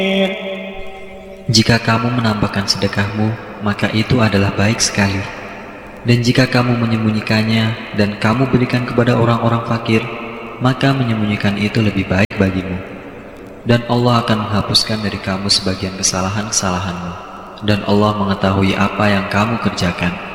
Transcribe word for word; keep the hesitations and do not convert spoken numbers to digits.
Jika kamu menampakkan sedekahmu, maka itu adalah baik sekali. Dan jika kamu menyembunyikannya dan kamu berikan kepada orang-orang fakir, maka menyembunyikan itu lebih baik bagimu. Dan Allah akan menghapuskan dari kamu sebagian kesalahan-kesalahanmu. Dan Allah mengetahui apa yang kamu kerjakan.